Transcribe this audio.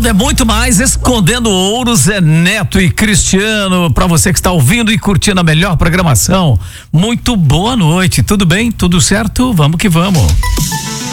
é muito mais, escondendo ouros, é Neto e Cristiano, para você que está ouvindo e curtindo a melhor programação. Muito boa noite, tudo bem? Tudo certo? Vamos que vamos.